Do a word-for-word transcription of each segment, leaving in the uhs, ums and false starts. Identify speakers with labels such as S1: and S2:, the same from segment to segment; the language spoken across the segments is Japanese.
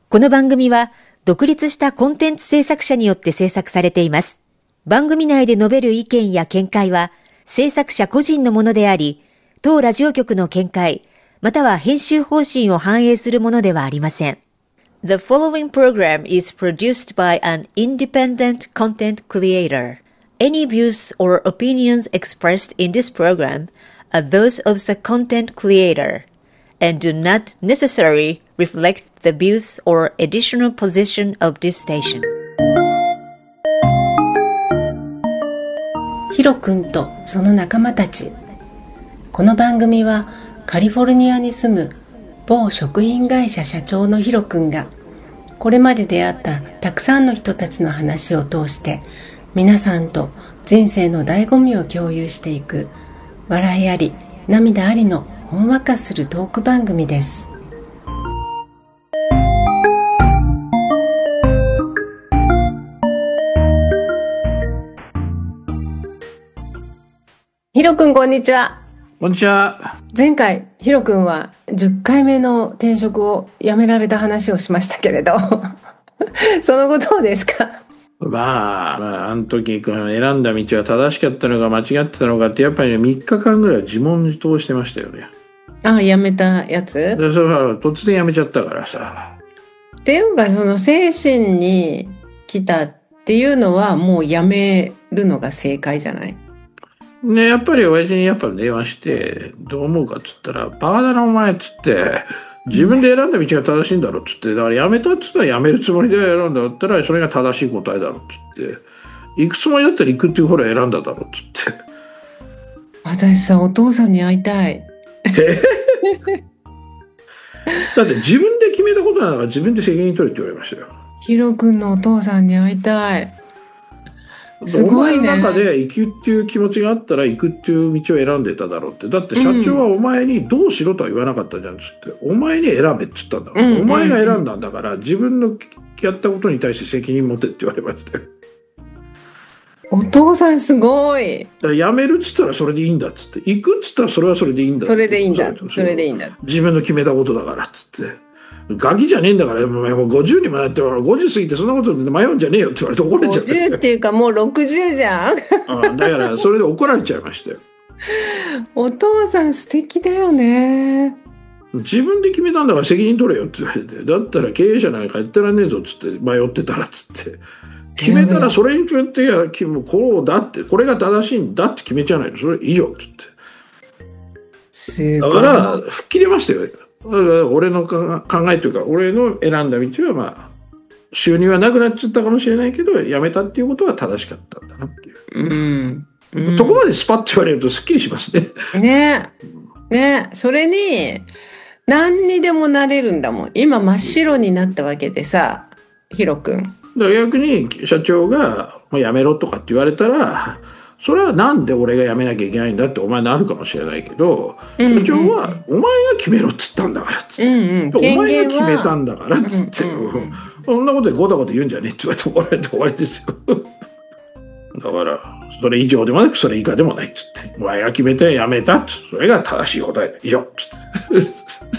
S1: この番組は独立したコンテンツ制作者によって制作されています。番組内で述べる意見や見解は制作者個人のものであり、当ラジオ局の見解、または編集方針を反映するものではありません。The following program is produced by an independent content creator. Any views or opinions expressed in this program are those of the content creator and do not necessarily reflect the views or editorial position of this station.
S2: ヒロ君とその仲間たち。この番組はカリフォルニアに住む某食品会社社長のヒロ君がこれまで出会ったたくさんの人たちの話を通して皆さんと人生の醍醐味を共有していく笑いあり涙ありのほんわかするトーク番組です。ヒロ君こんにちは。
S3: こんにちは。
S2: 前回ヒロ君はじゅっかいめの転職を辞められた話をしましたけれどその後どうですか？
S3: まあ、まあ、あの時選んだ道は正しかったのか間違ってたのかってやっぱりねみっかかんぐらい自問自答してましたよね。
S2: ああ、辞めたやつ？
S3: でそれは突然辞めちゃったからさ。
S2: っていうかその精神に来たっていうのはもう辞めるのが正解じゃない？
S3: ね、やっぱり親父にやっぱ電話してどう思うかっつったらバカだなお前っつって自分で選んだ道が正しいんだろっつってだから辞めたっつったら辞めるつもりで選んだったらそれが正しい答えだろっつって行くつもりだったら行くっていうほら選んだだろっつって
S2: 私さお父さんに会いたい
S3: だって自分で決めたことなんだから自分で責任取れって言われましたよ。
S2: ヒロ君のお父さんに会いたい。すごいね。
S3: お前の中で行くっていう気持ちがあったら行くっていう道を選んでただろうって。だって社長はお前にどうしろとは言わなかったじゃんっつって、お前に選べって言ったんだから、うんうんうん、お前が選んだんだから自分のやったことに対して責任持てって言われましたよ。
S2: お父さんすごい。
S3: だから辞めるっつったらそれでいいんだっつって、行くっつったらそれはそれでいいんだっ
S2: それでいいんだそれでいいんだ
S3: 自分の決めたことだからっつってガキじゃねえんだからもうごじゅうにもなってごじゅう過ぎてそんなことで迷うんじゃねえよって言われて怒られちゃって。
S2: ごじゅうっていうかもうろくじゅうじゃん
S3: あだからそれで怒られちゃいましたよ。
S2: お父さん素敵だよね。
S3: 自分で決めたんだから責任取れよって言われて、だったら経営者なんかやってらんねえぞっつって迷ってたらっつって決めたらそれによってこうだってこれが正しいんだって決めちゃないのそれ以上っつって
S2: す
S3: ごいだから吹っ切れましたよ。俺の考えというか俺の選んだ道はまあ収入はなくなっちゃったかもしれないけど辞めたっていうことは正しかったんだなっていう、
S2: うんうん、
S3: そこまでスパッと言われるとすっきりしますね。
S2: ねえねえそれに何にでもなれるんだもん。今真っ白になったわけでさヒロ君。
S3: だから逆に社長がもう辞めろとかって言われたらそれはなんで俺が辞めなきゃいけないんだってお前なるかもしれないけど、うんうんうん、社長はお前が決めろっつったんだからっつって、うんうん、お前が決めたんだからっつって、うんうんうん、そんなことでゴタゴタ言うんじゃねえって言われて怒られて終わりですよだからそれ以上でもなくそれ以下でもないっつってお前が決めて辞めたそれが正しい答えだ以上っつって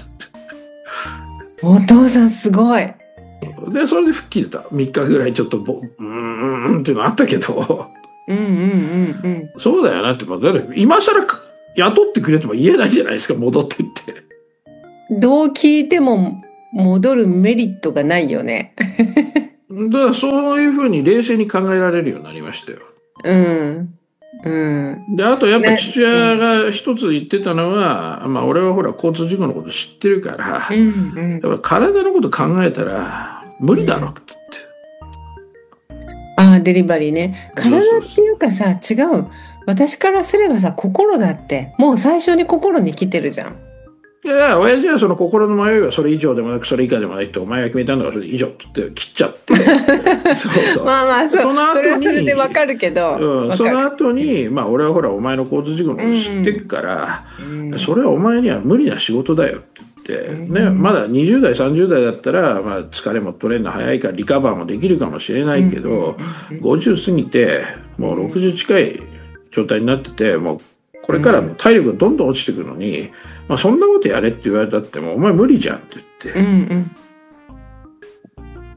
S2: お父さんすごい。
S3: でそれで吹っ切れたみっかぐらいちょっとボうーんっていうのあったけど
S2: うんうんうんうん、
S3: そうだよなって、まあ、今更雇ってくれとも言えないじゃないですか戻ってって
S2: どう聞いても戻るメリットがないよね
S3: だからそういうふうに冷静に考えられるようになりましたよ。
S2: うんうん
S3: であとやっぱ父親が一つ言ってたのは、ね、まあ俺はほら交通事故のこと知ってるから、うんうん、やっぱ体のこと考えたら無理だろって言って、
S2: ああデリバリーね。体っていうかさ違う私からすればさ心だってもう最初に心に来てるじゃん。
S3: いや親父はその心の迷いはそれ以上でもなくそれ以下でもないってお前が決めたんだからそれ以上って言って切っちゃってそうそうまあまあ そ, そ, の後にそれはそれでわかるけど、うん、その後にまあ俺はほらお前の交通事故のこと知ってっから、うん、それはお前には無理な仕事だよって言って、うんね、まだにじゅう代さんじゅう代だったら、まあ、疲れも取れるの早いからリカバーもできるかもしれないけど、うん、ごじゅう過ぎてもうろくじゅう近い状態になっててもうこれからも体力がどんどん落ちてくるのに、まあ、そんなことやれって言われたってもお前無理じゃんって言って、うんうん、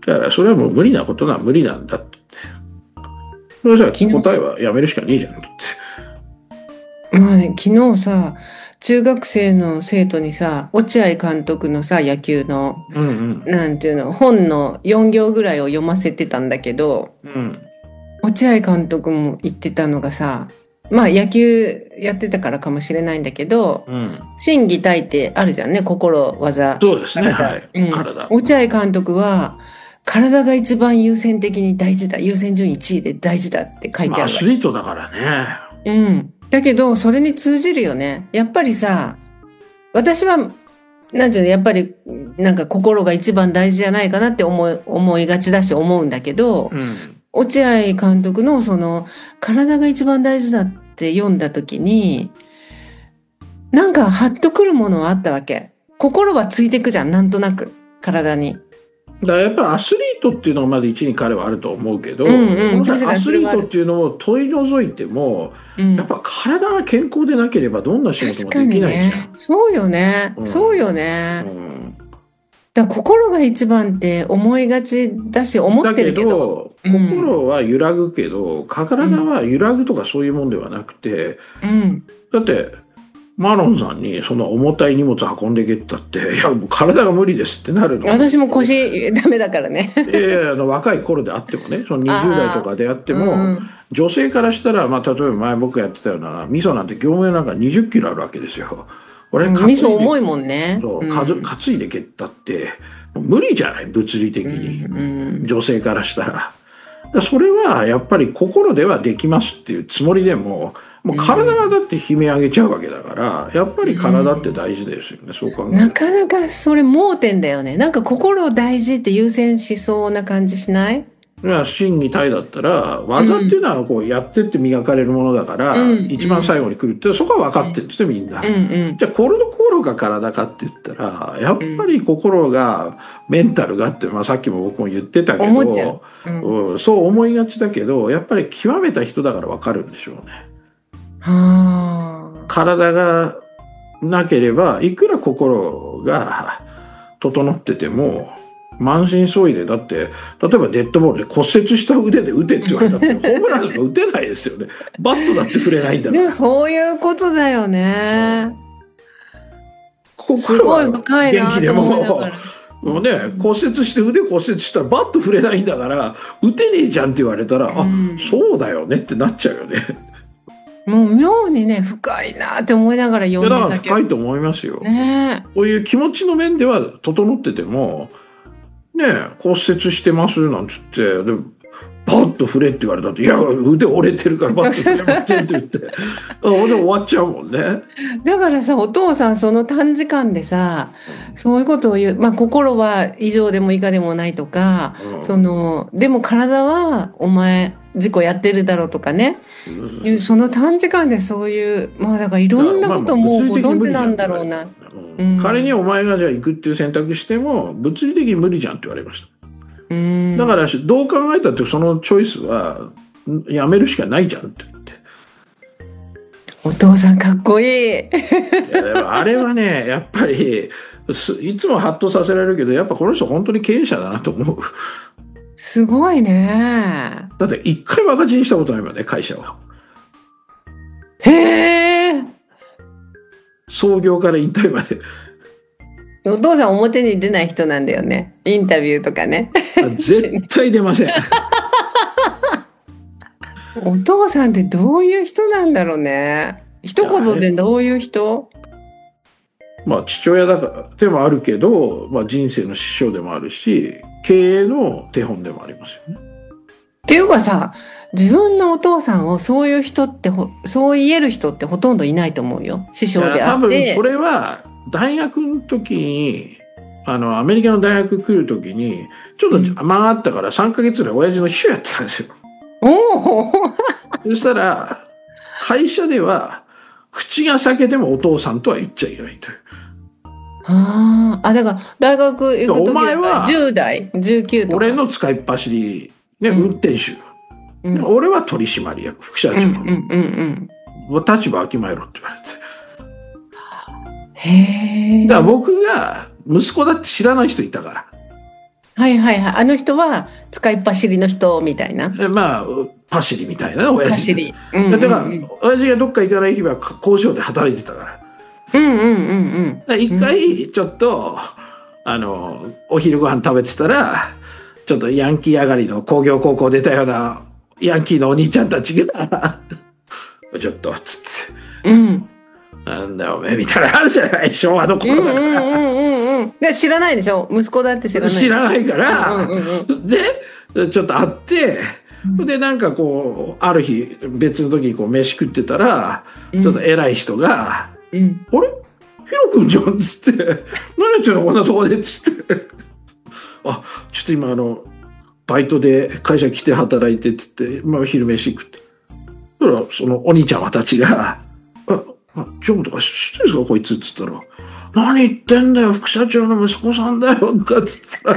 S3: だからそれはもう無理なことは無理なんだって。それじゃあ答えはやめるしかねえじゃんって。
S2: まあね、昨日さ、中学生の生徒にさ、落合監督のさ、野球の、うんうん、なんていうの、本のよん行ぐらいを読ませてたんだけど、うん、落合監督も言ってたのがさ、まあ野球やってたからかもしれないんだけど、うん、心技体ってあるじゃんね、心、技。
S3: そうですね、はい。うん、
S2: 体。落合監督は、体が一番優先的に大事だ、優先順位いちいで大事だって書いてある。
S3: アスリートだからね。
S2: うん。だけど、それに通じるよね。やっぱりさ、私は、なんていうの、やっぱり、なんか心が一番大事じゃないかなって思い、思いがちだし思うんだけど、うん、落合監督のその、体が一番大事だって読んだときに、なんかハッとくるものはあったわけ。心はついてくじゃん、なんとなく、体に。
S3: だからやっぱアスリートっていうのがまず一に彼はあると思うけど、うんうん、アスリートっていうのを問い除いても、うん、やっぱ体が健康でなければどんな仕事もできないじゃん。
S2: ね、そうよね、うん、そうよね。うん、だから心が一番って思いがちだし思ってるけど。
S3: だけど、心は揺らぐけど、体は揺らぐとかそういうもんではなくて、うん、だって、マロンさんにその重たい荷物運んでけったって、いやもう体が無理ですってなるの。
S2: 私も腰ダメだからね。
S3: いやいや、あの若い頃であってもね、そのにじゅう代とかであっても、うん、女性からしたら、まあ例えば前僕やってたような、味噌なんて業務用なんかにじゅっキロあるわけですよ。
S2: 俺、味噌重いもんね。
S3: そう、うん、担いでけったって、無理じゃない、物理的に。うんうん、女性からしたら。それはやっぱり心ではできますっていうつもりでも、もう体がだって悲鳴上げちゃうわけだから、やっぱり体って大事ですよね、うん、そう考えると。
S2: なかなかそれ盲点だよね。なんか心を大事って優先しそうな感じしない？
S3: いや、心技体だったら、技っていうのはこうやってって磨かれるものだから、うん、一番最後に来るって、そこは分かってるんですよ、みんな。うんうん、じゃあ、これの心が体かって言ったら、やっぱり心が、メンタルがって、まあさっきも僕も言ってたけど、
S2: 思っちゃう、
S3: うん、そう思いがちだけど、やっぱり極めた人だから分かるんでしょうね。
S2: はあ、
S3: 体がなければ、いくら心が整ってても、満身創痍で、だって、例えばデッドボールで骨折した腕で打てって言われたら、ホームランとか打てないですよね。バットだって触れないんだから。
S2: でもそういうことだよね。うん、すごい深いなと思いながら。
S3: もうね、骨折して腕骨折したらバット触れないんだから、打てねえじゃんって言われたら、うん、あ、そうだよねってなっちゃうよね。
S2: もう妙にね、深いなって思いながら読んでたけど。
S3: いや、だから深いと思いますよ。
S2: ね、
S3: こういう気持ちの面では整ってても、ねえ、骨折してますなんつって、で、バッと振れって言われたって、いや、腕折れてるからバッと振れませんって言って、俺終わっちゃうもんね。
S2: だからさ、お父さんその短時間でさ、そういうことを言う、まあ心は以上でも以下でもないとか、うん、その、でも体はお前、事故やってるだろうとかね、うん、その短時間でそういう、まあだからいろんなこともご存知なんだろうな。
S3: うん、仮にお前がじゃあ行くっていう選択しても物理的に無理じゃんって言われました。うん、だからどう考えたってそのチョイスはやめるしかないじゃんって言って。
S2: お父さんかっこいい。いや
S3: でもあれはねやっぱりいつもハッとさせられるけど、やっぱこの人本当に経営者だなと思う。
S2: すごいね。
S3: だって一回も赤字にしたことないもんね、会社は。
S2: へー。
S3: 創業から引退まで。
S2: お父さん表に出ない人なんだよね。インタビューとかね。
S3: 絶対出ません。
S2: お父さんってどういう人なんだろうね。一言でどういう人？
S3: まあ父親だからでもあるけど、まあ人生の師匠でもあるし、経営の手本でもありますよね。
S2: っていうかさ、自分のお父さんをそういう人ってほ、そう言える人ってほとんどいないと思うよ。師匠であって。多
S3: 分それは大学の時に、あの、アメリカの大学来る時に、ちょっと間があったからさんかげつぐらい親父の秘書やってたんですよ。
S2: おお。
S3: そしたら、会社では、口が裂けてもお父さんとは言っちゃいけないという。
S2: ああ、だから、大学行く時はじゅう代、じゅうきゅうとか。
S3: 俺の使いっ走り、ね、うん、運転手。うん、俺は取締役、副社長。うんうんうんうん、立場わきまえろって言われて。
S2: へえ。
S3: だから僕が息子だって知らない人いたから。
S2: はいはいはい。あの人は使いっ走りの人みたいな。
S3: まあ、パシリみたいな、親父。パシ
S2: リ。
S3: うんうんうん、だから、親父がどっか行かない日は工場で働いてたから。
S2: うんうんうんうん。
S3: 一回、ちょっと、あの、お昼ご飯食べてたら、ちょっとヤンキー上がりの工業高校出たようなヤンキーのお兄ちゃんたちが、ちょっと、つって。うん。なんだおめえみたいなあるじゃない、昭和の頃だから。うんうんうんうん。
S2: で、知らないでしょ、息子だって知らない。
S3: 知らないから、うんうんうん、で、ちょっと会って、で、なんかこう、ある日、別の時にこう、飯食ってたら、うん、ちょっと偉い人が、うん、あれヒロ君じゃんつって、何やってんのこんなとこでつって。あ、ちょっと今あの、バイトで会社来て働いてつって、まあ昼飯食って。そしたら、そのお兄ちゃんたちが、あ、ジョブとか知ってるんですかこいつっつったら、何言ってんだよ、副社長の息子さんだよ、とかっつったら、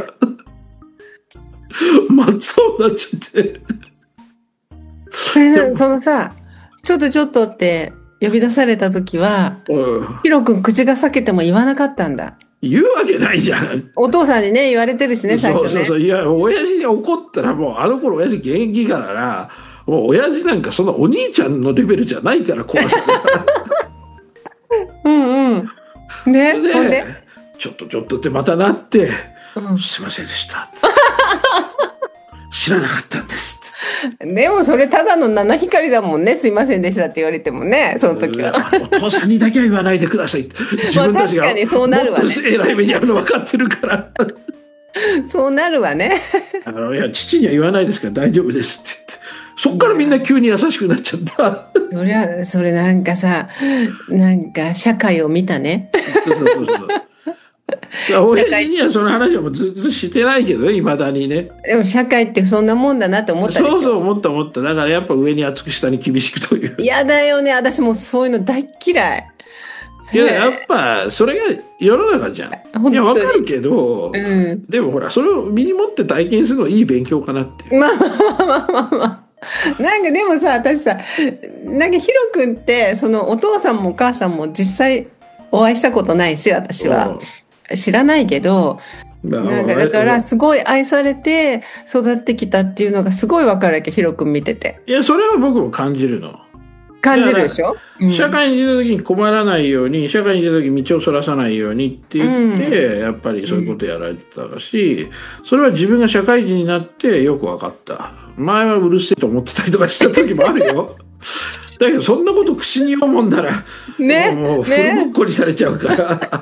S3: 真っ青になっちゃって。
S2: それでそのさ、ちょっとちょっとって呼び出された時は、うん、ヒロ君口が裂けても言わなかったんだ。
S3: 言うわけないじゃん。
S2: お父さんにね、言われてるしね、最初ね。
S3: そうそうそう。いや、親父に怒ったらもう、あの頃親父現役からな、もう親父なんかそのお兄ちゃんのレベルじゃないから怖さが。
S2: うんうん。ね、
S3: で、ほんでちょっとちょっとってまたなって、うん、すいませんでした。知らなかったんです。
S2: でもそれただの七光だもんね。すいませんでしたって言われてもね、その時は。
S3: お父さんにだけは言わないでください。自分たちがもっと偉い目に遭うの分かってるから。
S2: そうなるわね。
S3: あの、いや、父には言わないですから大丈夫ですって言って。そっからみんな急に優しくなっちゃった。
S2: そりゃ、それなんかさ、なんか社会を見たね。そうそうそうそう。
S3: 親父にはその話はもうずっとしてないけどね、未だにね。
S2: でも社会ってそんなもんだなって思ったでしょ。
S3: そうそう思った思った。だからやっぱ上に厚く下に厳しくという。
S2: 嫌だよね。私もそういうの大嫌い。
S3: いや、やっぱそれが世の中じゃん。いや、わかるけど、うん、でもほら、それを身に持って体験するのはいい勉強かなって。
S2: まあまあまあまあまあ。なんかでもさ、私さ、なんかヒロ君って、そのお父さんもお母さんも実際お会いしたことないし、私は。知らないけど、なんかだからすごい愛されて育ってきたっていうのがすごい分かるわけ、ヒロ君見てて。
S3: いや、それは僕も感じるの。
S2: 感じるでしょ、
S3: うん、社会に出た時に困らないように、社会に出た時に道をそらさないようにって言って、うん、やっぱりそういうことやられてたし、それは自分が社会人になってよく分かった。前はうるせえと思ってたりとかした時もあるよ。だけどそんなこと口に読むもんだら、ね、もうフルボッコにされちゃうから。ね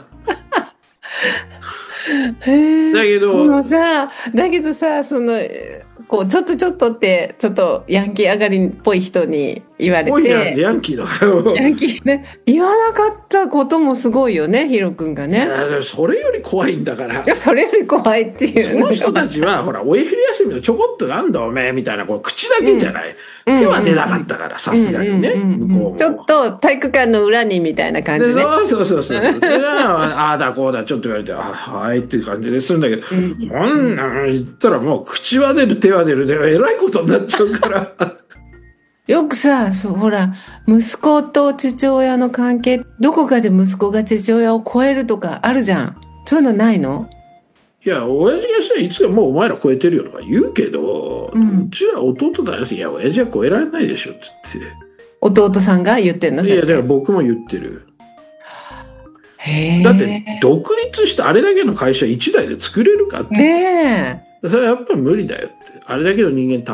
S2: へだけど、そのさ、だけどさ、その、こう、ちょっとちょっとって、ちょっとヤンキー上がりっぽい人に言われて。ぽい
S3: なんでヤンキーだから。
S2: ヤンキーね。言わなかったこともすごいよね、ヒロ君がね。い
S3: や、それより怖いんだから。
S2: いや、それより怖いっていう。
S3: その人たちは、ほら、お昼休みのちょこっとなんだおめえみたいな、こう、口だけじゃない。うん、手は出なかったから、さすがにね。
S2: ちょっと体育館の裏にみたいな感じで、ね。
S3: そうそうそうそう。ああだこうだ、ちょっと言われて、あはいっていう感じでするんだけど、うん、こんなん言ったらもう口は出る、手は出るで、えらいことになっちゃうから。
S2: よくさ、そう、ほら、息子と父親の関係、どこかで息子が父親を超えるとかあるじゃん。そういうのないの？
S3: いや、親父がさ、いつかもうお前ら超えてるよとか言うけど、うん、うちは弟だよ。いや、親父は超えられないでしょって言って。
S2: 弟さんが言ってんの？
S3: いや、だから僕も言ってる。
S2: へ
S3: だって、独立してあれだけの会社一台で作れるかって。
S2: ねえ。
S3: それはやっぱり無理だよって。あれだけの人間